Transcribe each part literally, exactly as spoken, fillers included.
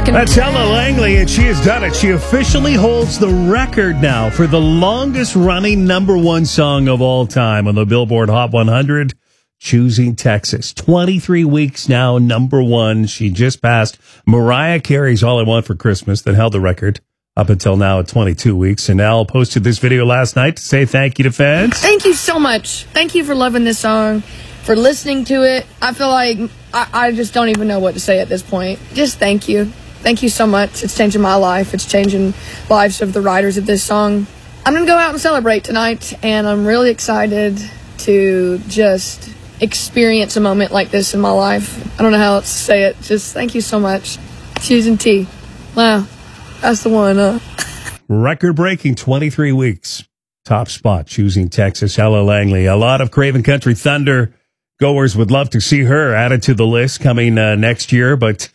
rocking. That's Ella Langley, and she has done it. She officially holds the record now for the longest-running number one song of all time on the Billboard Hot one hundred, Choosing Texas. twenty-three weeks now, number one. She just passed Mariah Carey's All I Want for Christmas that held the record up until now at twenty-two weeks. And Al posted this video last night to say thank you to fans. Thank you so much. Thank you for loving this song, for listening to it. I feel like I, I just don't even know what to say at this point. Just thank you. Thank you so much. It's changing my life. It's changing lives of the writers of this song. I'm going to go out and celebrate tonight, and I'm really excited to just experience a moment like this in my life. I don't know how else to say it. Just thank you so much. Choosing T. Wow. That's the one, huh? Record-breaking twenty-three weeks. Top spot, Choosing Texas, Ella Langley. A lot of Craven Country Thunder goers would love to see her added to the list coming uh, next year, but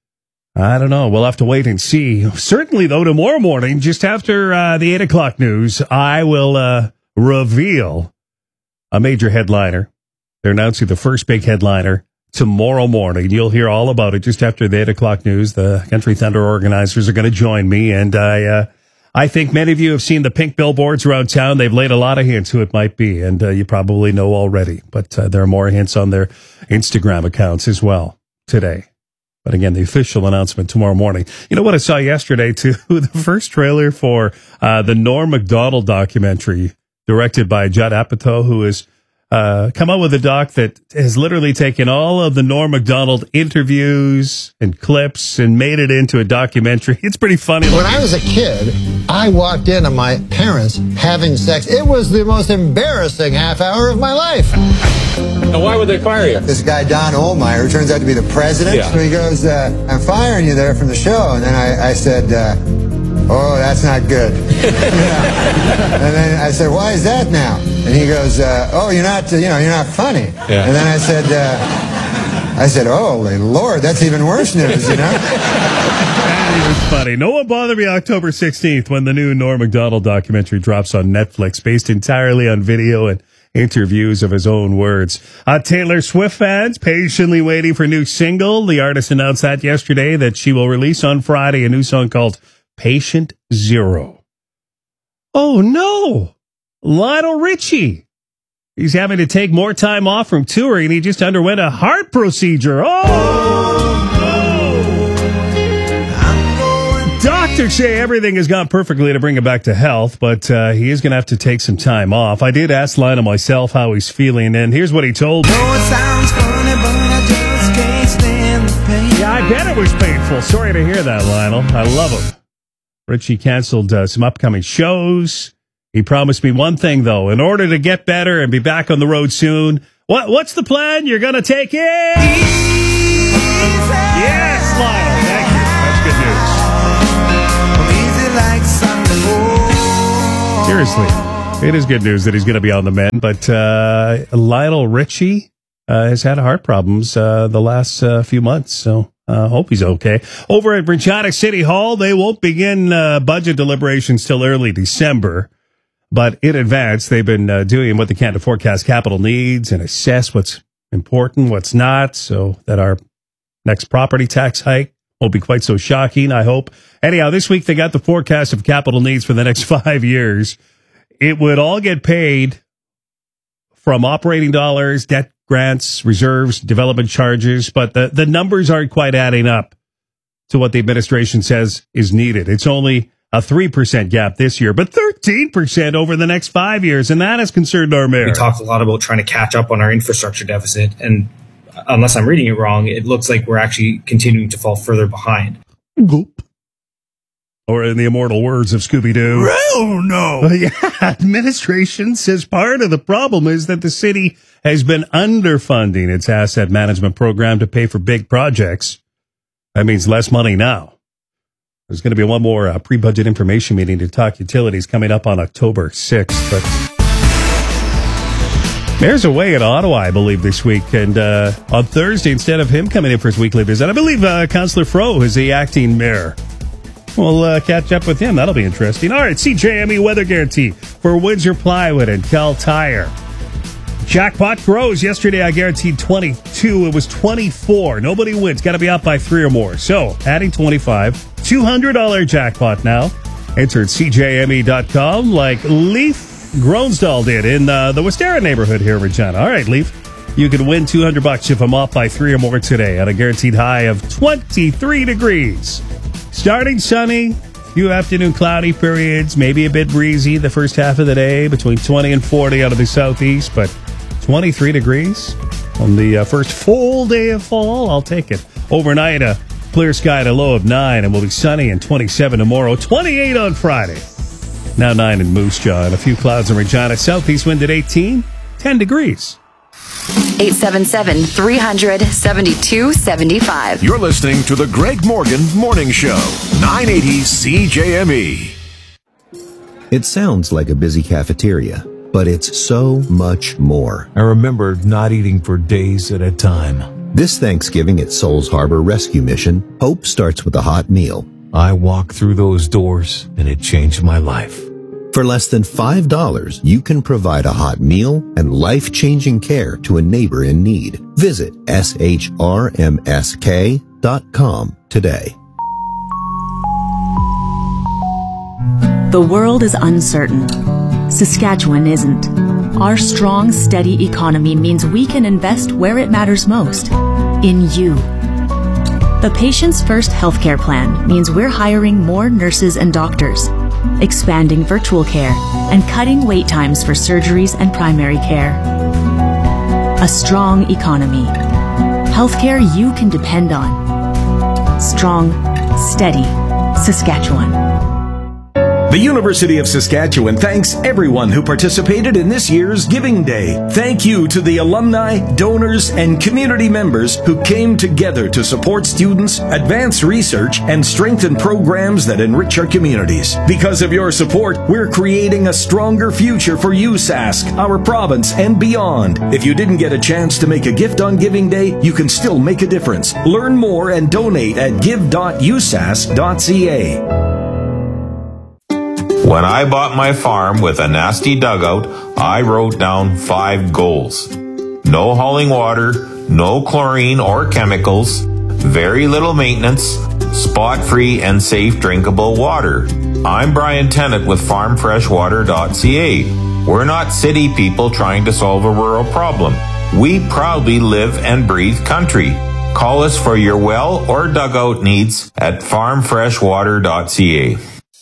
I don't know. We'll have to wait and see. Certainly, though, tomorrow morning, just after uh, the eight o'clock news, I will uh, reveal a major headliner. They're announcing the first big headliner tomorrow morning. You'll hear all about it just after the eight o'clock news. The Country Thunder organizers are going to join me, and I uh, I think many of you have seen the pink billboards around town. They've laid a lot of hints who it might be, and uh, you probably know already. But uh, there are more hints on their Instagram accounts as well today. But again, the official announcement tomorrow morning. You know what I saw yesterday, too? The first trailer for uh, the Norm Macdonald documentary directed by Judd Apatow, who is Uh, come out with a doc that has literally taken all of the Norm Macdonald interviews and clips and made it into a documentary. It's pretty funny. When I was a kid, I walked in on my parents having sex. It was the most embarrassing half hour of my life. And why would they fire you? This guy, Don Ohlmeyer, turns out to be the president. Yeah. So he goes, uh, I'm firing you there from the show. And then I, I said, uh, oh, that's not good. Yeah. And then I said, why is that now? And he goes, uh, oh, you're not, uh, you know, you're not funny. Yeah. And then I said, uh, I said, oh, Lord, that's even worse news, you know? That is funny. No one bother me October sixteenth when the new Norm Macdonald documentary drops on Netflix, based entirely on video and interviews of his own words. Uh, Taylor Swift fans patiently waiting for a new single. The artist announced that yesterday, that she will release on Friday a new song called Patient Zero. Oh, no. Lionel Richie. He's having to take more time off from touring. He just underwent a heart procedure. Oh, no. Doctors say everything has gone perfectly to bring him back to health, but uh, he is going to have to take some time off. I did ask Lionel myself how he's feeling, and here's what he told me. Oh, it sounds funny, but I just can't stand the pain. Yeah, I bet it was painful. Sorry to hear that, Lionel. I love him. Richie canceled uh, some upcoming shows. He promised me one thing, though. In order to get better and be back on the road soon, what what's the plan? You're going to take it? Easy. Yes, Lionel. Thank you. That's good news. Seriously, it is good news that he's going to be on the mend. But uh, Lionel Richie uh, has had heart problems uh, the last uh, few months, so I uh, hope he's okay. Over at Regina City Hall, they won't begin uh, budget deliberations till early December. But in advance, they've been uh, doing what they can to forecast capital needs and assess what's important, what's not, so that our next property tax hike won't be quite so shocking, I hope. Anyhow, this week they got the forecast of capital needs for the next five years. It would all get paid from operating dollars, debt grants, reserves, development charges, but the, the numbers aren't quite adding up to what the administration says is needed. It's only a three percent gap this year, but thirteen percent over the next five years, and that has concerned our mayor. We talked a lot about trying to catch up on our infrastructure deficit, and unless I'm reading it wrong, it looks like we're actually continuing to fall further behind. Goop. Or in the immortal words of Scooby-Doo. Oh, no. Uh, yeah, administration says part of the problem is that the city has been underfunding its asset management program to pay for big projects. That means less money now. There's going to be one more uh, pre-budget information meeting to talk utilities coming up on October sixth. But Mayor's away in Ottawa, I believe, this week. And uh, on Thursday, instead of him coming in for his weekly visit, I believe uh, Councillor Fro is the acting mayor. We'll uh, catch up with him. That'll be interesting. All right, C J M E weather guarantee for Windsor Plywood and Cal Tire. Jackpot grows. Yesterday, I guaranteed twenty-two. It was twenty-four. Nobody wins. Got to be up by three or more. So, adding twenty-five. two hundred dollars jackpot now. Enter at C J M E dot com like Leaf Gronsdahl did in uh, the Westera neighborhood here in Regina. All right, Leaf. You can win two hundred bucks if I'm up by three or more today at a guaranteed high of twenty-three degrees. Starting sunny, few afternoon cloudy periods, maybe a bit breezy the first half of the day, between twenty and forty out of the southeast, but twenty-three degrees on the uh, first full day of fall. I'll take it. Overnight, a clear sky at a low of nine, and will be sunny and twenty-seven tomorrow, twenty-eight on Friday. Now nine in Moose Jaw, and a few clouds in Regina. Southeast wind at eighteen, ten degrees. eight seven seven, three hundred, seventy-two seventy-five. You're listening to the Greg Morgan Morning Show, nine eighty C J M E. It sounds like a busy cafeteria, but it's so much more. I remember not eating for days at a time. This Thanksgiving at Souls Harbor Rescue Mission, hope starts with a hot meal. I walked through those doors, and it changed my life. For less than five dollars, you can provide a hot meal and life-changing care to a neighbor in need. Visit S H R M S K dot com today. The world is uncertain. Saskatchewan isn't. Our strong, steady economy means we can invest where it matters most, in you. The Patients First Healthcare Plan means we're hiring more nurses and doctors, expanding virtual care, and cutting wait times for surgeries and primary care. A strong economy. Healthcare you can depend on. Strong, steady Saskatchewan. The University of Saskatchewan thanks everyone who participated in this year's Giving Day. Thank you to the alumni, donors, and community members who came together to support students, advance research, and strengthen programs that enrich our communities. Because of your support, we're creating a stronger future for U S A S C, our province, and beyond. If you didn't get a chance to make a gift on Giving Day, you can still make a difference. Learn more and donate at give dot u s a s dot c a. When I bought my farm with a nasty dugout, I wrote down five goals. No hauling water, no chlorine or chemicals, very little maintenance, spot-free and safe drinkable water. I'm Brian Tennant with farm fresh water dot c a. We're not city people trying to solve a rural problem. We proudly live and breathe country. Call us for your well or dugout needs at farm fresh water dot c a.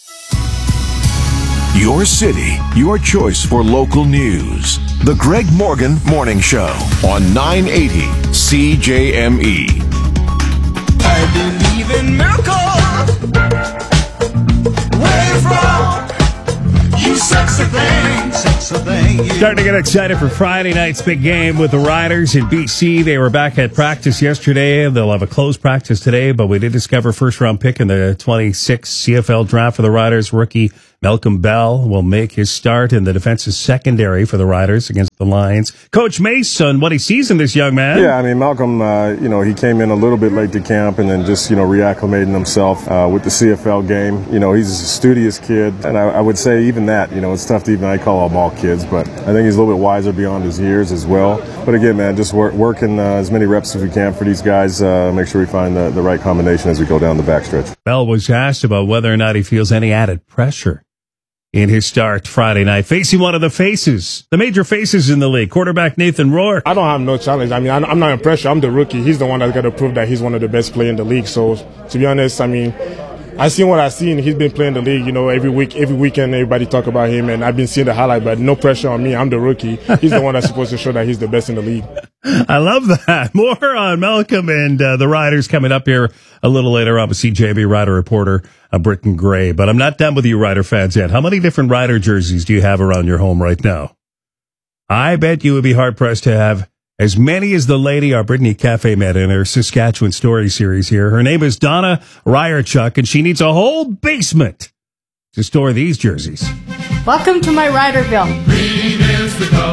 Your city, your choice for local news. The Greg Morgan Morning Show on nine eighty C J M E. I believe in miracles. Where from? You sexy thing, sexy thing. Yeah. Starting to get excited for Friday night's big game with the Riders in B C. They were back at practice yesterday. They'll have a closed practice today, but we did discover first round pick in the twenty-six C F L draft for the Riders. Rookie Malcolm Bell will make his start in the defensive secondary for the Riders against the Lions. Coach Mason, what he sees in this young man? Yeah, I mean, Malcolm, uh, you know, he came in a little bit late to camp and then just, you know, reacclimating himself uh, with the C F L game. You know, he's a studious kid, and I, I would say even that, you know, it's tough to even, I call them all kids, but I think he's a little bit wiser beyond his years as well. But again, man, just work, working uh, as many reps as we can for these guys, uh, make sure we find the, the right combination as we go down the backstretch. Bell was asked about whether or not he feels any added pressure in his start Friday night, facing one of the faces, the major faces in the league, quarterback Nathan Rourke. I don't have no challenge. I mean, I'm not in pressure. I'm the rookie. He's the one that's got to prove that he's one of the best players in the league. So, to be honest, I mean, I seen what I seen. He's been playing the league, you know, every week, every weekend. Everybody talk about him, and I've been seeing the highlight. But no pressure on me. I'm the rookie. He's the one that's supposed to show that he's the best in the league. I love that. More on Malcolm and uh, the Riders coming up here a little later on with C J B Rider reporter uh, Britton Gray. But I'm not done with you Rider fans yet. How many different Rider jerseys do you have around your home right now? I bet you would be hard pressed to have as many as the lady our Brittany Cafe met in her Saskatchewan story series here. Her name is Donna Ryerchuk, and she needs a whole basement to store these jerseys. Welcome to my Riderville. Green is the color.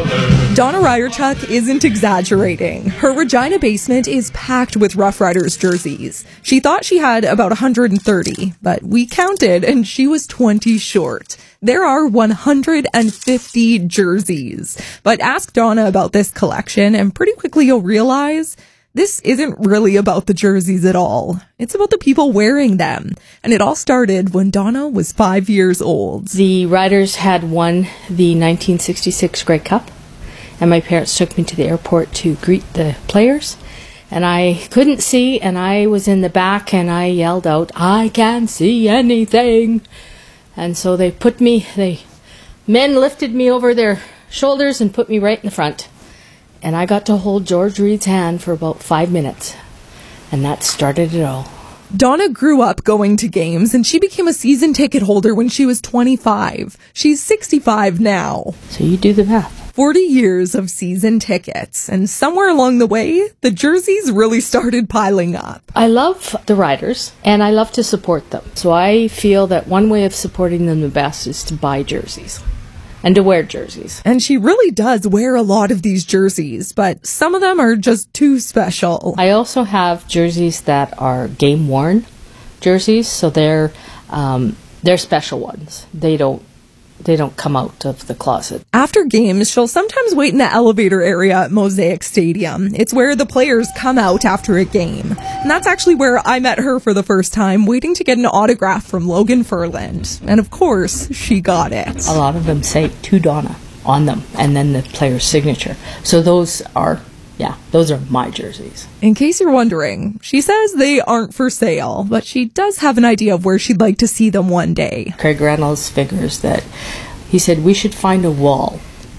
Donna Ryderchuk isn't exaggerating. Her Regina basement is packed with Rough Riders jerseys. She thought she had about one hundred thirty, but we counted and she was twenty short. There are one hundred fifty jerseys. But ask Donna about this collection and pretty quickly you'll realize this isn't really about the jerseys at all. It's about the people wearing them. And it all started when Donna was five years old. The Riders had won the nineteen sixty-six Grey Cup, and my parents took me to the airport to greet the players. And I couldn't see, and I was in the back, and I yelled out, "I can't see anything!" And so they put me, they men lifted me over their shoulders and put me right in the front. And I got to hold George Reed's hand for about five minutes. And that started it all. Donna grew up going to games, and she became a season ticket holder when she was twenty-five. She's sixty-five now. So you do the math. forty years of season tickets. And somewhere along the way, the jerseys really started piling up. I love the Riders, and I love to support them. So I feel that one way of supporting them the best is to buy jerseys. And to wear jerseys. And she really does wear a lot of these jerseys, but some of them are just too special. I also have jerseys that are game-worn jerseys, so they're um, they're special ones. They don't they don't come out of the closet. After games, she'll sometimes wait in the elevator area at Mosaic Stadium. It's where the players come out after a game. And that's actually where I met her for the first time, waiting to get an autograph from Logan Ferland. And of course, she got it. A lot of them say to Donna on them, and then the player's signature. So those are, yeah, those are my jerseys. In case you're wondering, she says they aren't for sale, but she does have an idea of where she'd like to see them one day. Craig Reynolds figures that he said we should find a wall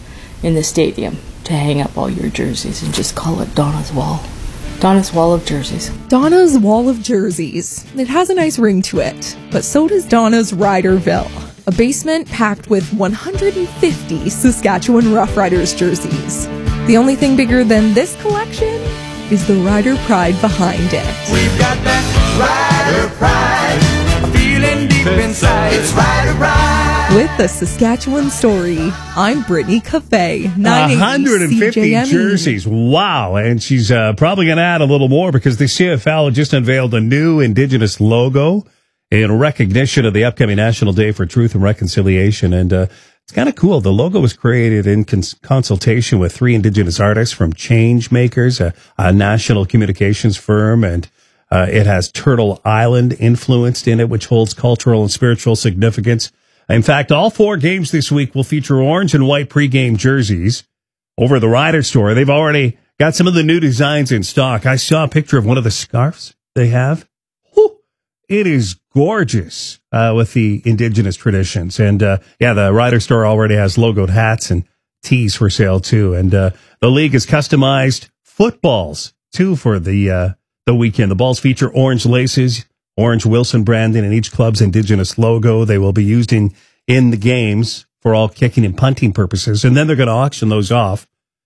in the stadium to hang up all your jerseys and just call it Donna's Wall. Donna's Wall of Jerseys. Donna's Wall of Jerseys. It has a nice ring to it, but so does Donna's Riderville, a basement packed with one hundred fifty Saskatchewan Rough Riders jerseys. The only thing bigger than this collection is the Rider pride behind it. We've got that Rider pride, feeling deep inside. It's Rider pride. With the Saskatchewan story, I'm Brittany Cafe. one hundred fifty jerseys. Wow. And she's uh, probably going to add a little more because the C F L just unveiled a new Indigenous logo in recognition of the upcoming National Day for Truth and Reconciliation. And uh, it's kind of cool. The logo was created in cons- consultation with three Indigenous artists from Changemakers, a, a national communications firm, and uh, it has Turtle Island influenced in it, which holds cultural and spiritual significance. In fact, all four games this week will feature orange and white pregame jerseys. Over at the Rider store, they've already got some of the new designs in stock. I saw a picture of one of the scarves they have. Whew, it is gorgeous uh, with the Indigenous traditions. And, uh, yeah, the Rider store already has logoed hats and tees for sale, too. And uh, the league has customized footballs, too, for the uh, the weekend. The balls feature orange laces, orange Wilson branding, and each club's Indigenous logo. They will be used in, in the games for all kicking and punting purposes. And then they're going to auction those off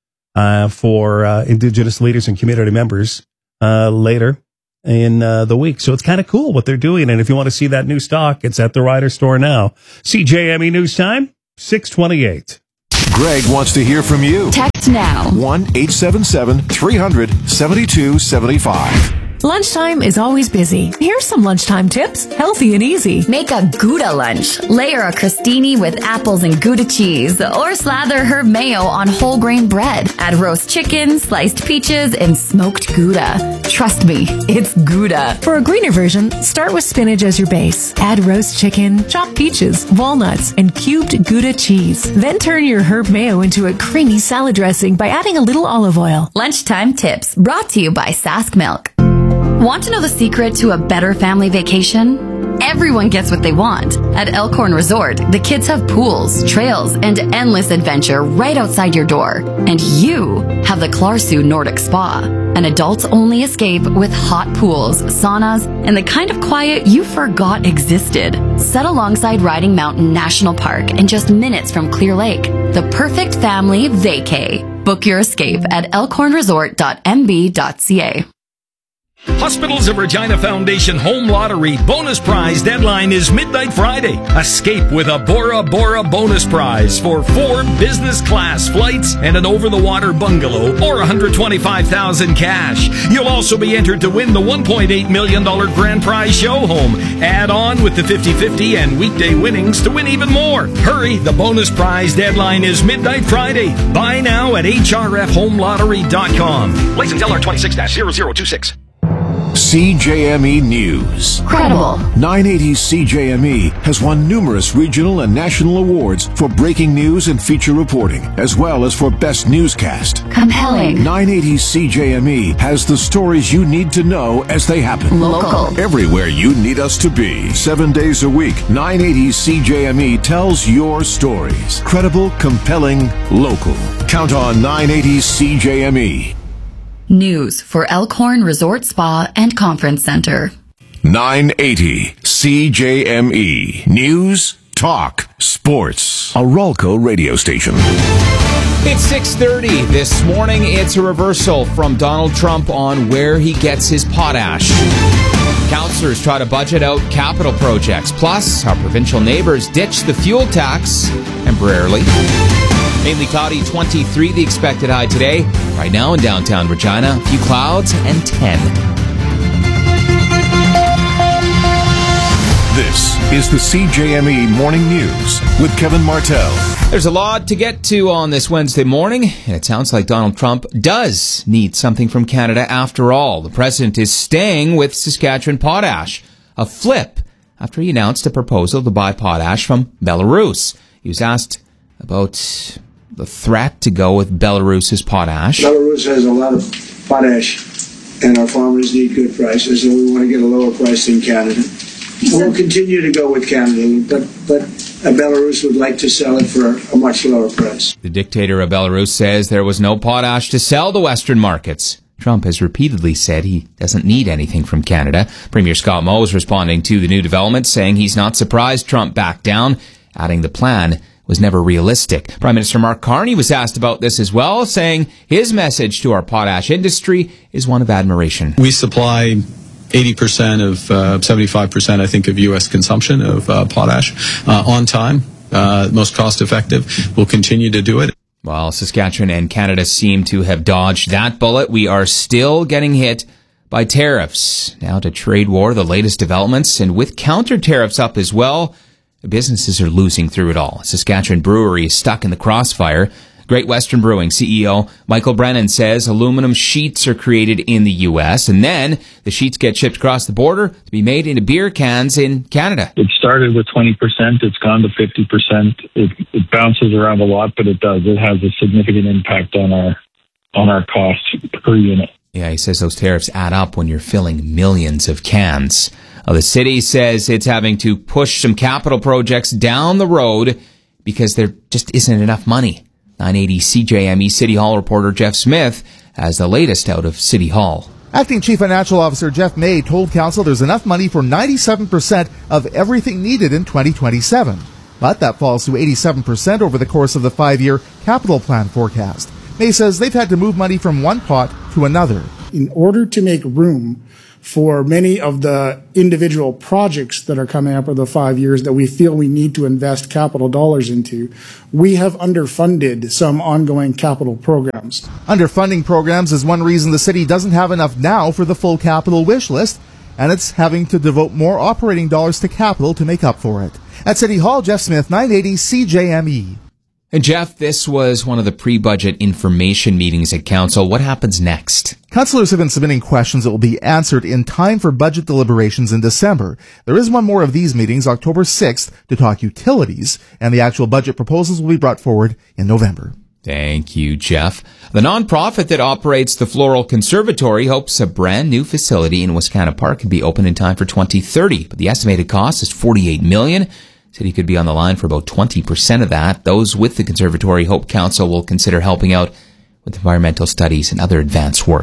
uh, for uh, Indigenous leaders and community members uh, later in uh, the week. So it's kind of cool what they're doing. And if you want to see that new stock, it's at the Rider store now. C J M E News Time, six twenty-eight. Greg wants to hear from you. Text now. one eight seven seven, three hundred, seventy-two seventy-five. Lunchtime is always busy. Here's some lunchtime tips, healthy and easy. Make a Gouda lunch. Layer a crostini with apples and Gouda cheese, or slather herb mayo on whole grain bread. Add roast chicken, sliced peaches, and smoked Gouda. Trust me, it's Gouda. For a greener version, start with spinach as your base. Add roast chicken, chopped peaches, walnuts, and cubed Gouda cheese. Then turn your herb mayo into a creamy salad dressing by adding a little olive oil. Lunchtime tips brought to you by Sask Milk. Want to know the secret to a better family vacation? Everyone gets what they want. At Elkhorn Resort, the kids have pools, trails, and endless adventure right outside your door. And you have the Clarsu Nordic Spa, an adults-only escape with hot pools, saunas, and the kind of quiet you forgot existed. Set alongside Riding Mountain National Park and just minutes from Clear Lake. The perfect family vacay. Book your escape at elkhorn resort dot m b dot c a. Hospitals of Regina Foundation Home Lottery bonus prize deadline is midnight Friday. Escape with a Bora Bora bonus prize for four business class flights and an over-the-water bungalow or one hundred twenty-five thousand dollars cash. You'll also be entered to win the one point eight million dollars grand prize show home. Add on with the fifty-fifty and weekday winnings to win even more. Hurry, the bonus prize deadline is midnight Friday. Buy now at H R F home lottery dot com. License L R twenty-six dash zero zero two six. C J M E News. Credible. nine eighty C J M E has won numerous regional and national awards for breaking news and feature reporting, as well as for best newscast. Compelling. nine eighty C J M E has the stories you need to know as they happen. Local. Everywhere you need us to be. Seven days a week, nine eighty C J M E tells your stories. Credible, compelling, local. Count on nine eighty C J M E. News for Elkhorn Resort Spa and Conference Center. nine eighty C J M E. News, talk, sports. A Ralco radio station. It's six thirty. This morning, it's a reversal from Donald Trump on where he gets his potash. Councillors try to budget out capital projects. Plus, our provincial neighbors ditch the fuel tax temporarily. Mainly cloudy, twenty-three the expected high today. Right now in downtown Regina, a few clouds and ten. This is the C J M E Morning News with Kevin Martell. There's a lot to get to on this Wednesday morning, and it sounds like Donald Trump does need something from Canada after all. The president is staying with Saskatchewan Potash, a flip after he announced a proposal to buy potash from Belarus. He was asked about the threat to go with Belarus's potash. Belarus has a lot of potash, and our farmers need good prices, and we want to get a lower price than Canada. We'll continue to go with Canada, but but Belarus would like to sell it for a much lower price. The dictator of Belarus says there was no potash to sell to Western markets. Trump has repeatedly said he doesn't need anything from Canada. Premier Scott Moe is responding to the new developments, saying he's not surprised Trump backed down, adding the plan was never realistic. Prime Minister Mark Carney was asked about this as well, saying his message to our potash industry is one of admiration. We supply eighty percent of, uh, seventy-five percent, I think, of U S consumption of uh, potash uh, on time, uh, most cost effective. We'll continue to do it. While Saskatchewan and Canada seem to have dodged that bullet, we are still getting hit by tariffs. Now to trade war, the latest developments, and with counter tariffs up as well, businesses are losing through it all. Saskatchewan Brewery is stuck in the crossfire. Great Western Brewing C E O Michael Brennan says aluminum sheets are created in the U S and then the sheets get shipped across the border to be made into beer cans in Canada. It started with twenty percent. It's gone to fifty percent. It, it bounces around a lot, but it does. It has a significant impact on our on our costs per unit. Yeah, he says those tariffs add up when you're filling millions of cans. Uh, the city says it's having to push some capital projects down the road because there just isn't enough money. nine eighty C J M E City Hall reporter Jeff Smith has the latest out of City Hall. Acting Chief Financial Officer Jeff May told Council there's enough money for ninety-seven percent of everything needed in twenty twenty-seven. But that falls to eighty-seven percent over the course of the five-year capital plan forecast. May says they've had to move money from one pot to another. In order to make room for many of the individual projects that are coming up over the five years that we feel we need to invest capital dollars into, we have underfunded some ongoing capital programs. Underfunding programs is one reason the city doesn't have enough now for the full capital wish list, and it's having to devote more operating dollars to capital to make up for it. At City Hall, Jeff Smith, nine eighty C J M E. And Jeff, this was one of the pre-budget information meetings at Council. What happens next? Councillors have been submitting questions that will be answered in time for budget deliberations in December. There is one more of these meetings, October sixth, to talk utilities, and the actual budget proposals will be brought forward in November. Thank you, Jeff. The nonprofit that operates the Floral Conservatory hopes a brand new facility in Wascana Park can be open in time for twenty thirty, but the estimated cost is forty-eight million dollars. City could be on the line for about twenty percent of that. Those with the conservatory hope Council will consider helping out with environmental studies and other advanced work.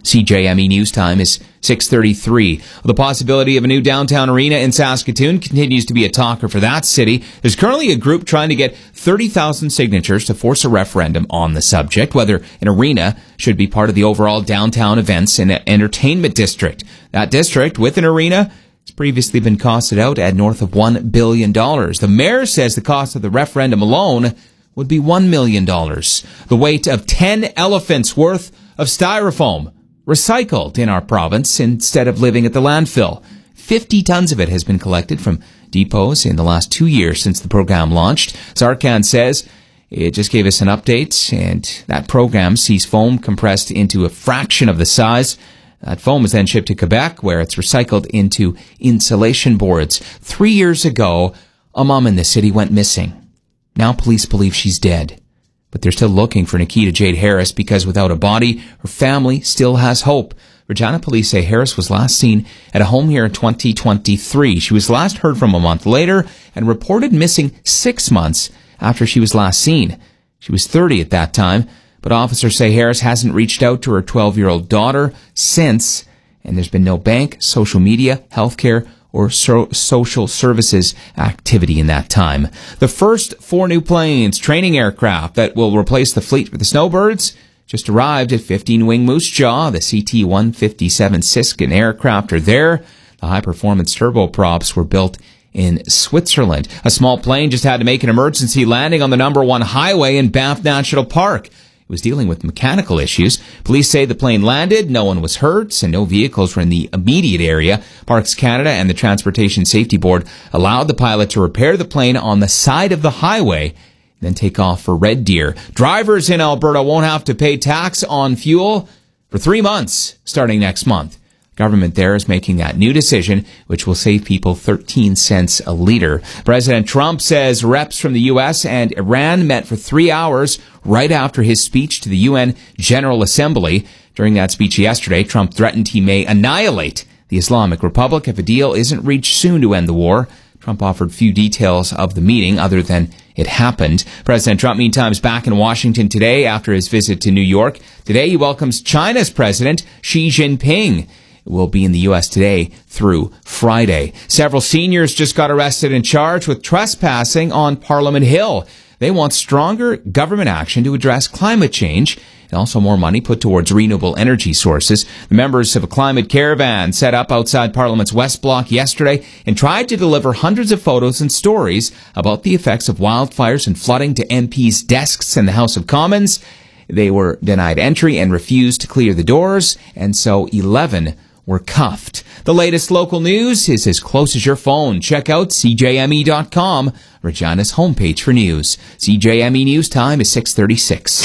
C J M E News Time is six thirty-three. The possibility of a new downtown arena in Saskatoon continues to be a talker for that city. There's currently a group trying to get thirty thousand signatures to force a referendum on the subject, whether an arena should be part of the overall downtown events and entertainment district. That district, with an arena, has previously been costed out at north of one billion dollars. The mayor says the cost of the referendum alone would be one million dollars. The weight of ten elephants worth of styrofoam recycled in our province instead of living at the landfill. fifty tons of it has been collected from depots in the last two years since the program launched. Zarkan says it just gave us an update, and that program sees foam compressed into a fraction of the size. That foam is then shipped to Quebec, where it's recycled into insulation boards. Three years ago, a mom in the city went missing. Now police believe she's dead. But they're still looking for Nikita Jade Harris because without a body, her family still has hope. Regina police say Harris was last seen at a home here in twenty twenty-three. She was last heard from a month later and reported missing six months after she was last seen. She was thirty at that time, but officers say Harris hasn't reached out to her twelve-year-old daughter since, and there's been no bank, social media, healthcare, or so- social services activity in that time. The first four new planes, training aircraft that will replace the fleet for the Snowbirds, just arrived at fifteen Wing Moose Jaw. The C T one fifty-seven Siskin aircraft are there. The high-performance turboprops were built in Switzerland. A small plane just had to make an emergency landing on the number one highway in Banff National Park. Was dealing with mechanical issues. Police say the plane landed, no one was hurt, and no vehicles were in the immediate area. Parks Canada and the Transportation Safety Board allowed the pilot to repair the plane on the side of the highway and then take off for Red Deer. Drivers in Alberta won't have to pay tax on fuel for three months starting next month. Government there is making that new decision, which will save people thirteen cents a liter. President Trump says reps from the U S and Iran met for three hours right after his speech to the U N General Assembly. During that speech yesterday, Trump threatened he may annihilate the Islamic Republic if a deal isn't reached soon to end the war. Trump offered few details of the meeting other than it happened. President Trump, meantime, is back in Washington today after his visit to New York. Today, he welcomes China's President Xi Jinping. Will be in the U S today through Friday. Several seniors just got arrested and charged with trespassing on Parliament Hill. They want stronger government action to address climate change and also more money put towards renewable energy sources. The members of a climate caravan set up outside Parliament's West Block yesterday and tried to deliver hundreds of photos and stories about the effects of wildfires and flooding to M Ps' desks in the House of Commons. They were denied entry and refused to clear the doors, and so eleven were cuffed. The latest local news is as close as your phone. Check out C J M E dot com, Regina's homepage for news. C J M E News Time is six thirty-six.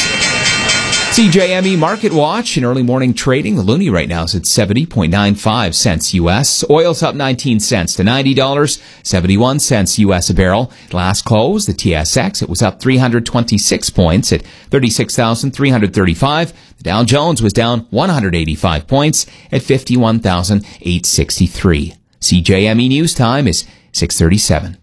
C J M E Market Watch in early morning trading. The loonie right now is at seventy point nine five cents U S. Oil's up nineteen cents to ninety dollars, seventy-one cents U S a barrel. Last close, the T S X, it was up three hundred twenty-six points at thirty-six thousand three hundred thirty-five. The Dow Jones was down one hundred eighty-five points at fifty-one thousand eight hundred sixty-three. C J M E News Time is six thirty-seven.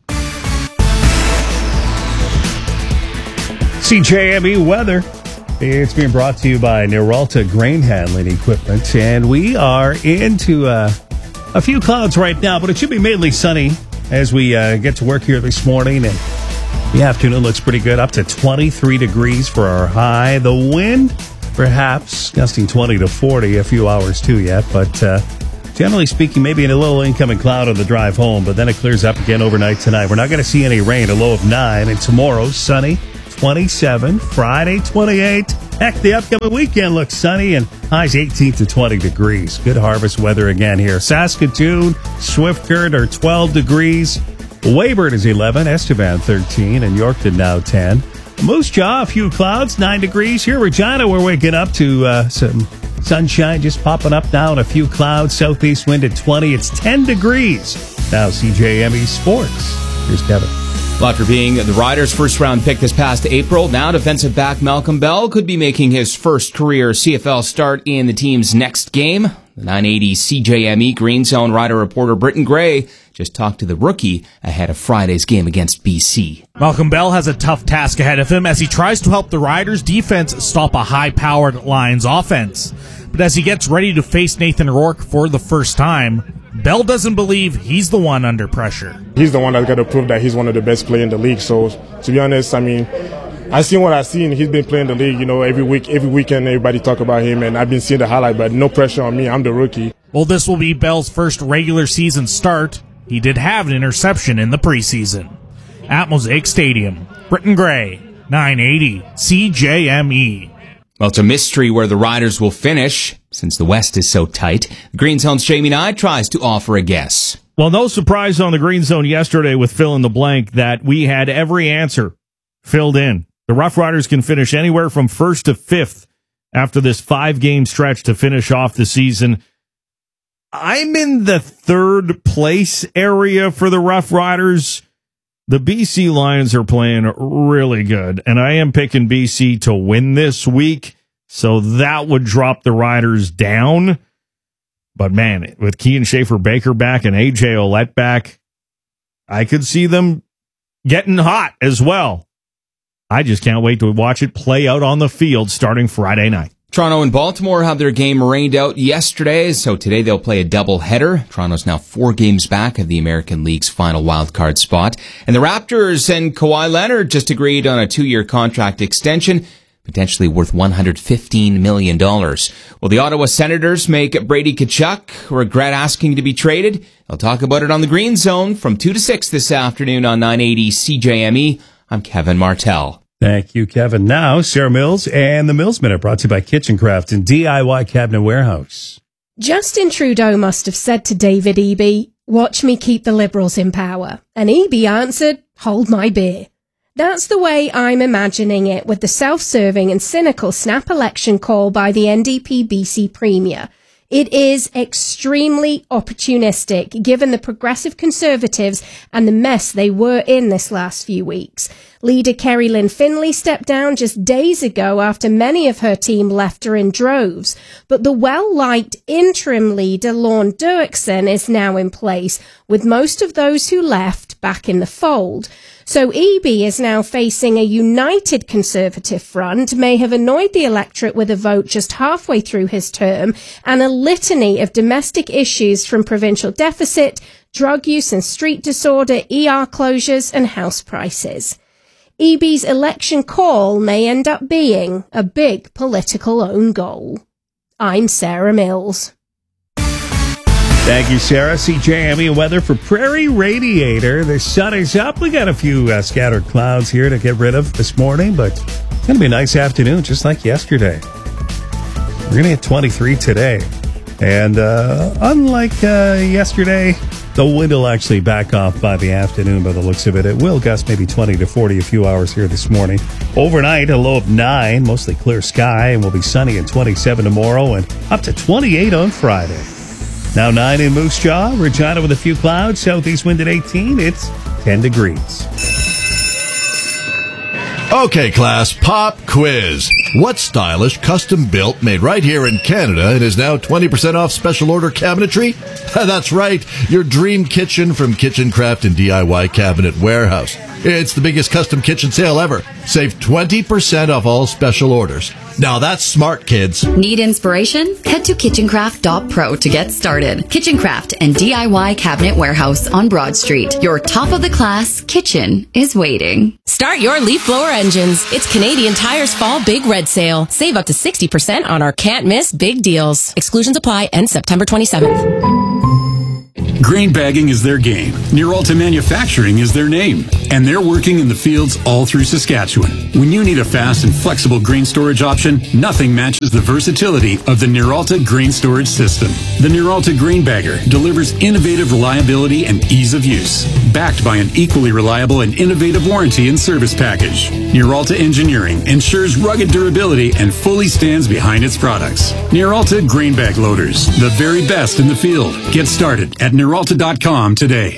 C J M E weather. It's being brought to you by Neralta Grain Handling Equipment, and we are into uh, a few clouds right now, but it should be mainly sunny as we uh, get to work here this morning, and the afternoon looks pretty good, up to twenty-three degrees for our high. The wind, perhaps, gusting twenty to forty, a few hours too yet, but uh, generally speaking, maybe a little incoming cloud on the drive home, but then it clears up again overnight tonight. We're not going to see any rain, a low of nine, and tomorrow, sunny. twenty-seven, Friday twenty-eight. Heck, the upcoming weekend looks sunny and highs eighteen to twenty degrees. Good harvest weather again here. Saskatoon, Swiftcurrent are twelve degrees. Weyburn is eleven, Estevan thirteen, and Yorkton now ten. Moose Jaw, a few clouds, nine degrees. Here, Regina, we're waking up to uh, some sunshine just popping up now and a few clouds. Southeast wind at twenty. It's ten degrees. Now, C J M E Sports. Here's Kevin. After being the Riders' first-round pick this past April, now defensive back Malcolm Bell could be making his first career C F L start in the team's next game. The nine eighty C J M E Green Zone Rider reporter Britton Gray just talked to the rookie ahead of Friday's game against B C. Malcolm Bell has a tough task ahead of him as he tries to help the Riders' defense stop a high-powered Lions offense. But as he gets ready to face Nathan Rourke for the first time, Bell doesn't believe he's the one under pressure. He's the one that's got to prove that he's one of the best players in the league. So, to be honest, I mean, I've seen what I've seen. He's been playing the league, you know, every week, every weekend, everybody talk about him, and I've been seeing the highlight, but no pressure on me. I'm the rookie. Well, this will be Bell's first regular season start. He did have an interception in the preseason. At Mosaic Stadium, Britton Gray, nine eighty C J M E. Well, it's a mystery where the Riders will finish, since the West is so tight. The Green Zone's Jamie Nye tries to offer a guess. Well, no surprise on the Green Zone yesterday with Fill in the Blank that we had every answer filled in. The Rough Riders can finish anywhere from first to fifth after this five-game stretch to finish off the season. I'm in the third place area for the Rough Riders. The B C Lions are playing really good, and I am picking B C to win this week, so that would drop the Riders down. But, man, with Kean Schaefer-Baker back and A J Ouellette back, I could see them getting hot as well. I just can't wait to watch it play out on the field starting Friday night. Toronto and Baltimore have their game rained out yesterday, so today they'll play a doubleheader. Toronto's now four games back of the American League's final wildcard spot. And the Raptors and Kawhi Leonard just agreed on a two-year contract extension, potentially worth one hundred fifteen million dollars. Well, the Ottawa Senators make Brady Tkachuk regret asking to be traded. They'll talk about it on the Green Zone from two to six this afternoon on nine eighty C J M E. I'm Kevin Martell. Thank you, Kevin. Now, Sarah Mills and the Mills Minute brought to you by Kitchen Craft and D I Y Cabinet Warehouse. Justin Trudeau must have said to David Eby, "Watch me keep the Liberals in power." And Eby answered, "Hold my beer." That's the way I'm imagining it with the self-serving and cynical snap election call by the N D P B C Premier. It is extremely opportunistic, given the progressive Conservatives and the mess they were in this last few weeks. Leader Kerry Lynn Finlay stepped down just days ago after many of her team left her in droves. But the well-liked interim leader, Lorne Dirksen, is now in place, with most of those who left back in the fold. So Eby is now facing a united Conservative front, may have annoyed the electorate with a vote just halfway through his term, and a litany of domestic issues from provincial deficit, drug use and street disorder, E R closures and house prices. Eby's election call may end up being a big political own goal. I'm Sarah Mills. Thank you, Sarah. C J M E weather for Prairie Radiator. The sun is up. We got a few uh, scattered clouds here to get rid of this morning, but it's going to be a nice afternoon, just like yesterday. We're going to get twenty-three today. And uh, unlike uh, yesterday, the wind will actually back off by the afternoon by the looks of it. It will gust maybe twenty to forty a few hours here this morning. Overnight, a low of nine, mostly clear sky, and will be sunny and twenty-seven tomorrow and up to twenty-eight on Friday. Now nine in Moose Jaw, Regina with a few clouds, southeast wind at eighteen. It's ten degrees. Okay, class, pop quiz. What stylish, custom-built, made right here in Canada and is now twenty percent off special order cabinetry? That's right, your dream kitchen from Kitchen Craft and D I Y Cabinet Warehouse. It's the biggest custom kitchen sale ever. Save twenty percent off all special orders. Now that's smart, kids. Need inspiration? Head to kitchen craft dot pro to get started. Kitchen Craft and D I Y Cabinet Warehouse on Broad Street. Your top-of-the-class kitchen is waiting. Start your leaf blower engines. It's Canadian Tire's Fall Big Red Sale. Save up to sixty percent on our can't-miss big deals. Exclusions apply. End September twenty-seventh. Grain bagging is their game. Neuralta Manufacturing is their name. And they're working in the fields all through Saskatchewan. When you need a fast and flexible grain storage option, nothing matches the versatility of the Neuralta Grain Storage System. The Neuralta Grain Bagger delivers innovative reliability and ease of use, backed by an equally reliable and innovative warranty and service package. Neuralta Engineering ensures rugged durability and fully stands behind its products. Neuralta Grain Bag Loaders, the very best in the field. Get started at Neuralta dot com today.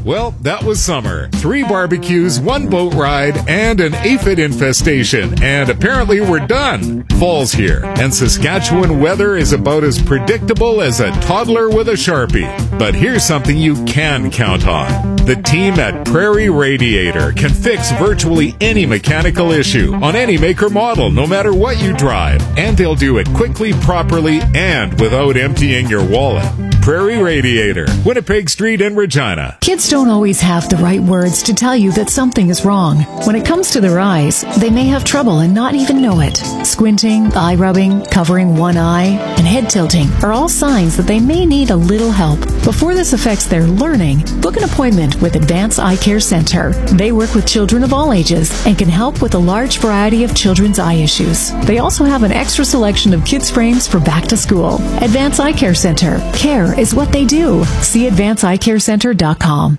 Well, that was summer. Three barbecues, one boat ride, and an aphid infestation. And apparently we're done. Fall's here, and Saskatchewan weather is about as predictable as a toddler with a Sharpie. But here's something you can count on. The team at Prairie Radiator can fix virtually any mechanical issue on any make or model, no matter what you drive. And they'll do it quickly, properly, and without emptying your wallet. Prairie Radiator, Winnipeg Street in Regina. Kids don't always have the right words to tell you that something is wrong. When it comes to their eyes, they may have trouble and not even know it. Squinting, eye rubbing, covering one eye, and head tilting are all signs that they may need a little help. Before this affects their learning, book an appointment with Advance Eye Care Center. They work with children of all ages and can help with a large variety of children's eye issues. They also have an extra selection of kids' frames for back to school. Advance Eye Care Center. Care is what they do. See advance eye care center dot com.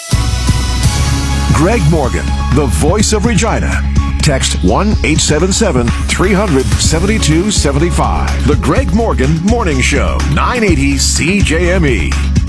Greg Morgan, the voice of Regina. Text one eight seven seven, three hundred, seventy-two seventy-five. The Greg Morgan Morning Show, nine eighty C J M E.